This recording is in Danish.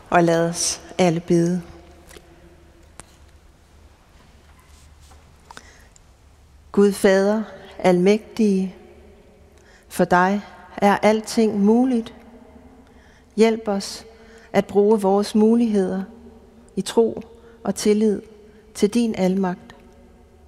Og lad os alle bede. Gud Fader, almægtige, for dig er alting muligt. Hjælp os at bruge vores muligheder i tro og tillid til din almagt.